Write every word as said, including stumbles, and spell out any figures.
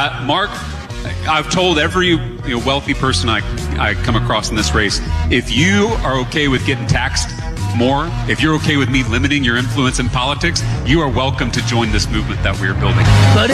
Uh, Mark, I've told every you know, wealthy person I, I come across in this race, if you are okay with getting taxed more, if you're okay with me limiting your influence in politics, you are welcome to join this movement that we're building. But